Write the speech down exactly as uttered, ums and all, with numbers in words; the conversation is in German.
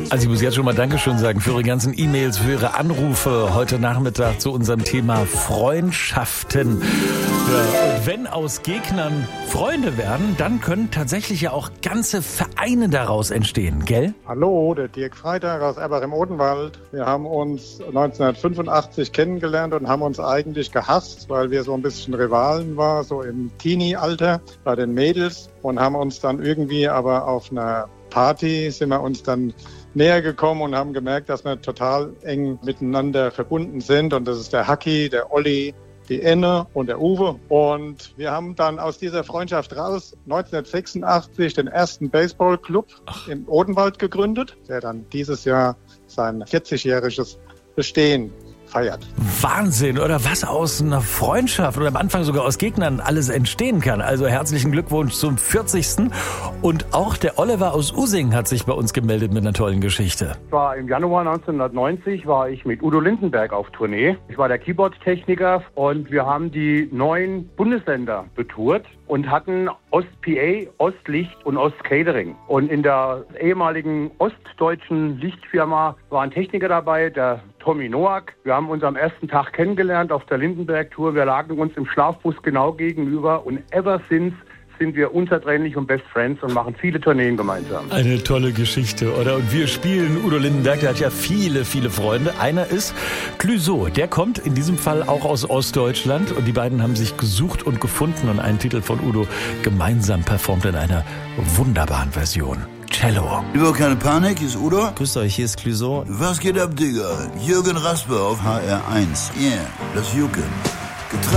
Also ich muss jetzt schon mal Dankeschön sagen für Ihre ganzen E-Mails, für Ihre Anrufe heute Nachmittag zu unserem Thema Freundschaften. Ja, und wenn aus Gegnern Freunde werden, dann können tatsächlich ja auch ganze Vereine daraus entstehen, gell? Hallo, der Dirk Freitag aus Erbach im Odenwald. Wir haben uns neunzehnhundertfünfundachtzig kennengelernt und haben uns eigentlich gehasst, weil wir so ein bisschen Rivalen waren, so im Teenie-Alter bei den Mädels, und haben uns dann irgendwie aber auf einer Party sind wir uns dann näher gekommen und haben gemerkt, dass wir total eng miteinander verbunden sind. Und das ist der Hacki, der Olli, die Enne und der Uwe. Und wir haben dann aus dieser Freundschaft raus neunzehnhundertsechsundachtzig den ersten Baseballclub Ach. im Odenwald gegründet, der dann dieses Jahr sein vierzigjähriges Bestehen feiert. Wahnsinn, oder was aus einer Freundschaft oder am Anfang sogar aus Gegnern alles entstehen kann. Also herzlichen Glückwunsch zum vierzigsten Und auch der Oliver aus Using hat sich bei uns gemeldet mit einer tollen Geschichte. War im Januar neunzehnhundertneunzig war ich mit Udo Lindenberg auf Tournee. Ich war der Keyboard-Techniker und wir haben die neuen Bundesländer betourt und hatten Ost-P A, Ostlicht und Ost-Catering. Und in der ehemaligen ostdeutschen Lichtfirma war ein Techniker dabei, der Tommy Noack. Wir haben uns am ersten Tag kennengelernt auf der Lindenberg-Tour. Wir lagen uns im Schlafbus genau gegenüber und ever since sind wir unzertrennlich und Best Friends und machen viele Tourneen gemeinsam. Eine tolle Geschichte, oder? Und wir spielen Udo Lindenberg, der hat ja viele, viele Freunde. Einer ist Clouseau, der kommt in diesem Fall auch aus Ostdeutschland und die beiden haben sich gesucht und gefunden und einen Titel von Udo gemeinsam performt in einer wunderbaren Version. Cello. Überhaupt keine Panik, hier ist Udo. Grüßt euch, hier ist Clouseau. Was geht ab, Digga? Jürgen Rasper auf H R eins. Yeah, das Jucken.